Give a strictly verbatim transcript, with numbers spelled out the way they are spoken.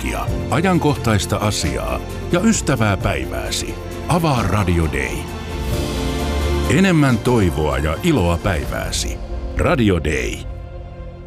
musiikkia, ajankohtaista asiaa ja ystävää päivääsi. Avaa Radio Day. Enemmän toivoa ja iloa päivääsi. Radio Day.